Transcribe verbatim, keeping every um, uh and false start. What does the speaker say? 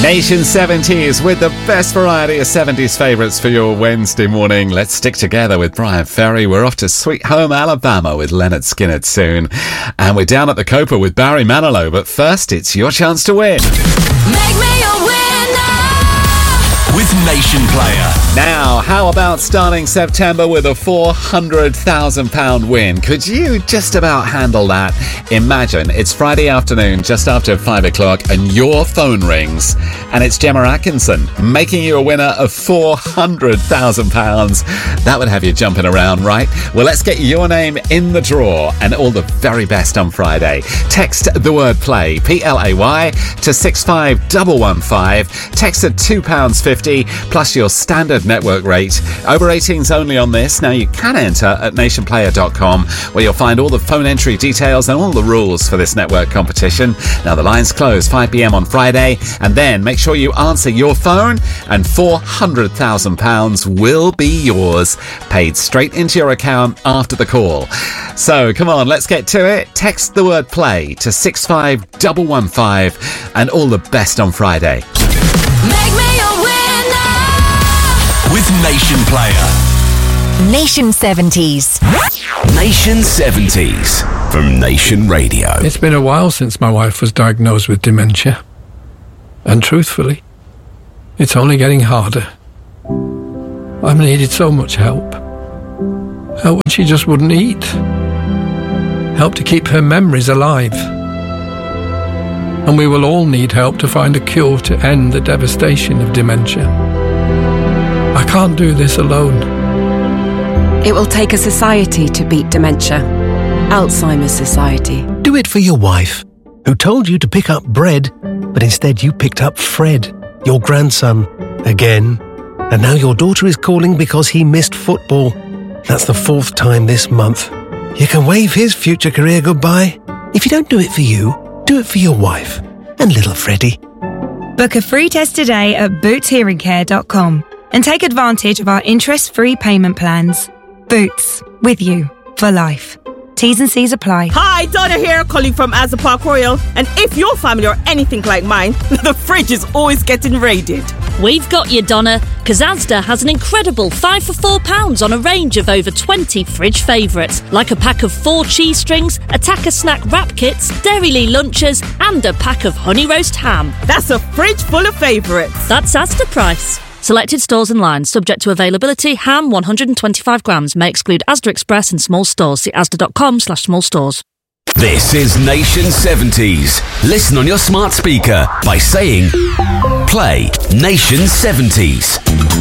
Nation seventies with the best variety of seventies favourites for your Wednesday morning. Let's stick together with Brian Ferry. We're off to Sweet Home Alabama with Leonard Skinner soon. And we're down at the Copa with Barry Manilow. But first, it's your chance to win. Make me a winner with Nation Player. Now, how about starting September with a four hundred thousand pounds win? Could you just about handle that? Imagine it's Friday afternoon, just after five o'clock, and your phone rings, and it's Gemma Atkinson making you a winner of four hundred thousand pounds. That would have you jumping around, right? Well, let's get your name in the draw, and all the very best on Friday. Text the word play, P L A Y, to six five one one five. Text at two pounds fifty, plus your standard network rate. Over eighteens only on this. Now you can enter at nation player dot com, where you'll find all the phone entry details and all the rules for this network competition. Now the lines close five p.m. on Friday, and then make sure you answer your phone and four hundred thousand pounds will be yours, paid straight into your account after the call. So come on, let's get to it. Text the word play to six five one one five, and all the best on Friday. Make me a winner with Nation Player. Nation seventies. Nation seventies from Nation Radio. It's been a while since my wife was diagnosed with dementia. And truthfully, it's only getting harder. I've needed so much help. Help when she just wouldn't eat. Help to keep her memories alive. And we will all need help to find a cure to end the devastation of dementia. I can't do this alone. It will take a society to beat dementia. Alzheimer's Society. Do it for your wife, who told you to pick up bread, but instead you picked up Fred, your grandson, again. And now your daughter is calling because he missed football. That's the fourth time this month. You can wave his future career goodbye. If you don't do it for you, do it for your wife and little Freddie. Book a free test today at boots hearing care dot com and take advantage of our interest-free payment plans. Boots, with you for life. T's and C's apply. Hi, Donna here, calling from Asda Park Royal. And if your family are anything like mine, the fridge is always getting raided. We've got you, Donna, because Asda has an incredible five for four pounds on a range of over twenty fridge favourites, like a pack of four cheese strings, a Tacker snack wrap kits, Dairylee lunches, and a pack of honey roast ham. That's a fridge full of favourites. That's Asda price. Selected stores and lines, subject to availability. Ham one hundred twenty-five grams, may exclude Asda Express and small stores. See asda dot com slash small stores. This is Nation seventies. Listen on your smart speaker by saying, play Nation seventies.